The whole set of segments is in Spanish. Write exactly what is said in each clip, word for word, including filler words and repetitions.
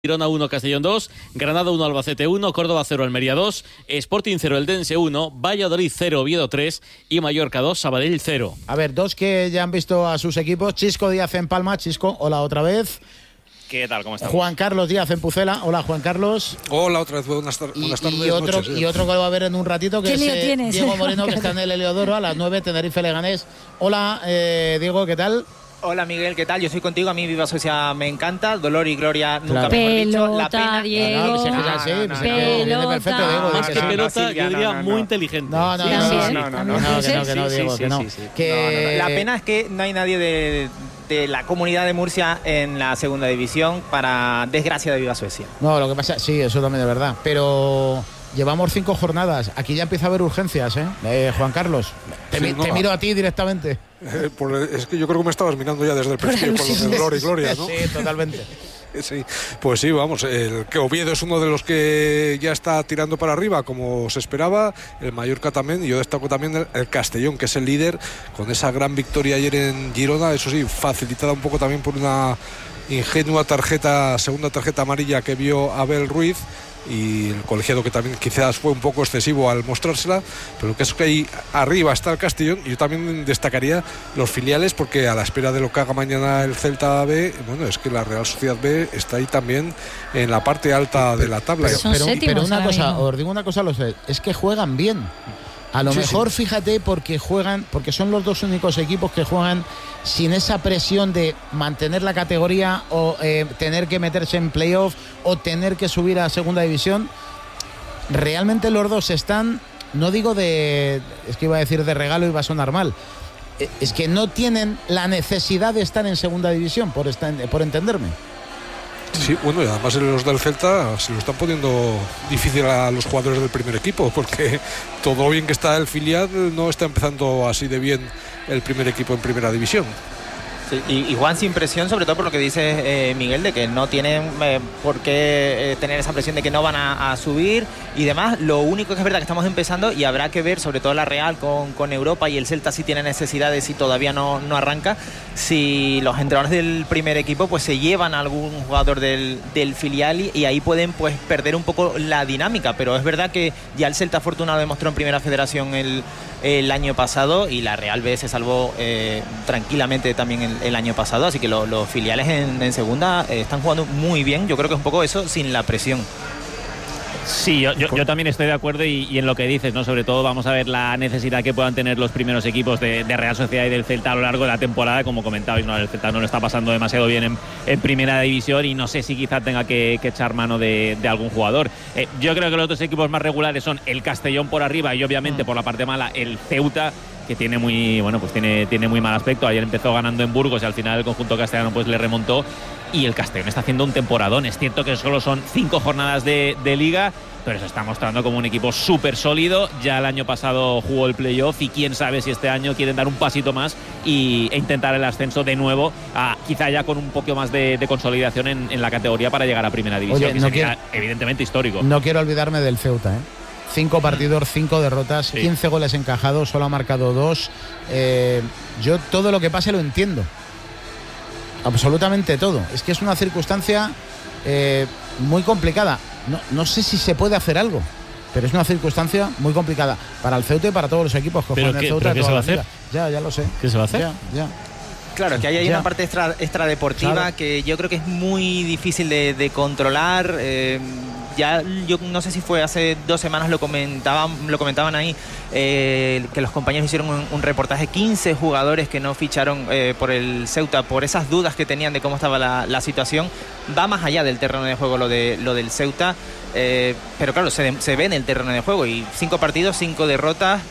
Girona uno, Castellón dos, Granada uno, Albacete uno, Córdoba cero, Almería dos, Sporting cero, Eldense uno, Valladolid cero, Oviedo tres y Mallorca dos, Sabadell cero. A ver, dos que ya han visto a sus equipos. Chisco Díaz en Palma. Chisco, hola otra vez. ¿Qué tal? ¿Cómo estamos? Juan Carlos Díaz en Pucela. Hola, Juan Carlos. Hola otra vez, buenas, tar y, buenas tardes. Y otro, noches, y otro que lo va a ver en un ratito, que es eh, Diego Moreno, que está en el Heliodoro a las nueve, Tenerife Leganés. Hola, eh, Diego, ¿qué tal? Hola Miguel, ¿qué tal? Yo estoy contigo, a mí Viva Suecia me encanta, dolor y gloria nunca claro. mejor dicho. Pelota, La pena... Diego. No, no, no, no, sí, no, pelota. Perfecto, Diego. Más que sí. pelota, no, Silvia, yo diría no, no, muy no. inteligente. No, no, sí, no, sí, no, sí. no, no, Sí, no, que sí, no, que no, sí, Diego, sí, que no. sí, sí. Que... No, no, no. La pena es que no hay nadie de, de la comunidad de Murcia en la segunda división, para desgracia de Viva Suecia. No, lo que pasa, sí, eso también es verdad, pero llevamos cinco jornadas, aquí ya empieza a haber urgencias, ¿eh? eh Juan Carlos, te, sí, mi, no, te miro a ti directamente. Eh, por, es que yo creo que me estabas mirando ya desde el principio con los de Gloria y Gloria, ¿no? Sí, totalmente. Sí, pues sí, vamos, el que Oviedo es uno de los que ya está tirando para arriba como se esperaba, el Mallorca también, y yo destaco también el, el Castellón, que es el líder, con esa gran victoria ayer en Girona, eso sí, facilitada un poco también por una ingenua tarjeta, segunda tarjeta amarilla que vio Abel Ruiz, y el colegiado, que también quizás fue un poco excesivo al mostrársela, pero que es que ahí arriba está el Castellón. Y yo también destacaría los filiales, porque a la espera de lo que haga mañana el Celta B, bueno, es que la Real Sociedad B está ahí también en la parte alta de la tabla. Pero, Son pero, pero una cosa, mismo. os digo una cosa, los es que juegan bien. A lo sí, mejor, sí. fíjate, porque juegan, porque son los dos únicos equipos que juegan sin esa presión de mantener la categoría o eh, tener que meterse en playoff o tener que subir a segunda división. Realmente los dos están, no digo de, es que iba a decir de regalo y va a sonar mal, es que no tienen la necesidad de estar en segunda división, por, esta, por entenderme. Sí, bueno, y además los del Celta se lo están poniendo difícil a los jugadores del primer equipo, porque todo bien que está el filial, no está empezando así de bien el primer equipo en primera división. Sí, y, y Juan, sin presión, sobre todo por lo que dice eh, Miguel, de que no tienen eh, por qué eh, tener esa presión de que no van a, a subir y demás. Lo único que es verdad que estamos empezando, y habrá que ver, sobre todo la Real con, con Europa, y el Celta sí tiene necesidades y todavía no, no arranca, si los entrenadores del primer equipo pues se llevan a algún jugador del, del filial, y, y ahí pueden pues perder un poco la dinámica. Pero es verdad que ya el Celta Fortuna lo demostró en Primera Federación el, el año pasado, y la Real B se salvó eh, tranquilamente también el, el año pasado, así que lo, los filiales en, en segunda eh, están jugando muy bien. Yo creo que es un poco eso, sin la presión. Sí, yo, yo, yo también estoy de acuerdo y, y en lo que dices, ¿no? Sobre todo vamos a ver la necesidad que puedan tener los primeros equipos de, de Real Sociedad y del Celta a lo largo de la temporada. Como comentabais, ¿no? El Celta no lo está pasando demasiado bien en, en primera división, y no sé si quizá tenga que, que echar mano de, de algún jugador. Eh, yo creo que los dos equipos más regulares son el Castellón por arriba y obviamente por la parte mala el Ceuta, que tiene muy bueno pues tiene, tiene muy mal aspecto. Ayer empezó ganando en Burgos y al final el conjunto castellano pues le remontó, y el Castellón está haciendo un temporadón. Es cierto que solo son cinco jornadas de, de liga, pero se está mostrando como un equipo súper sólido. Ya el año pasado jugó el playoff, y quién sabe si este año quieren dar un pasito más y, e intentar el ascenso de nuevo, a, quizá ya con un poco más de, de consolidación en, en la categoría para llegar a primera división. Oye, que no sería quiero, evidentemente histórico. No quiero olvidarme del Ceuta, ¿eh? Cinco partidos, cinco derrotas, sí. quince goles encajados, solo ha marcado dos. Eh, yo todo lo que pase lo entiendo. Absolutamente todo. Es que es una circunstancia eh, muy complicada. No, no sé si se puede hacer algo, pero es una circunstancia muy complicada para el Ceuta y para todos los equipos que juegan en el Ceuta. ¿Pero qué se va a hacer? Ya, ya lo sé. ¿Qué se va a hacer? Ya, ya. Claro, que ahí hay ya. una parte extra, extradeportiva claro. que yo creo que es muy difícil de, de controlar. Eh, ya yo no sé si fue hace dos semanas lo comentaban, lo comentaban ahí, eh, que los compañeros hicieron un, un reportaje, quince jugadores que no ficharon eh, por el Ceuta por esas dudas que tenían de cómo estaba la, la situación. Va más allá del terreno de juego lo, de, lo del Ceuta, eh, pero claro, se, se ve en el terreno de juego, y cinco partidos, cinco derrotas.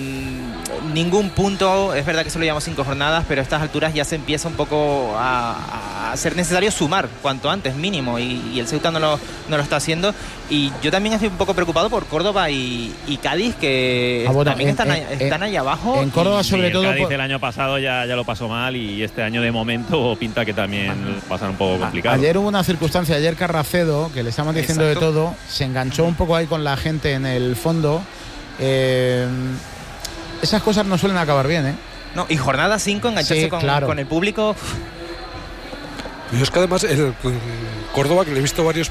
Mmm, ningún punto. Es verdad que solo llevamos cinco jornadas, pero a estas alturas ya se empieza un poco a, a ser necesario sumar cuanto antes, mínimo, y, y el Ceuta no lo, no lo está haciendo. Y yo también estoy un poco preocupado por Córdoba y, y Cádiz, que ah, bueno, también en, están, en, ahí, están ahí abajo. En Córdoba y, sobre y todo Cádiz por... el año pasado ya, ya lo pasó mal, y este año de momento pinta que también pasa un poco complicado. Ayer hubo una circunstancia, ayer Carracedo, que le estaban diciendo Exacto. de todo, se enganchó un poco ahí con la gente en el fondo. Eh, esas cosas no suelen acabar bien, ¿eh? No, y jornada cinco, engancharse sí, con, claro. con el público. Yo es que además el Córdoba, que le he visto varios